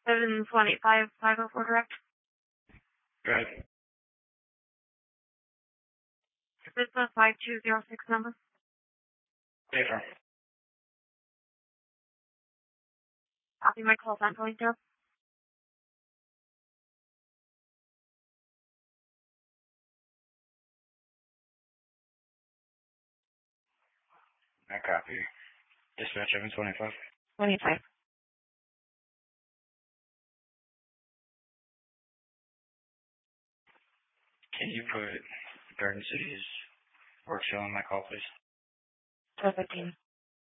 725 504 direct. Good. Is this a 5206 number? Paper. Copy my call sign going through. I copy. Dispatch 725. 25. Can you put Garden City's work show on my call, please? 1215.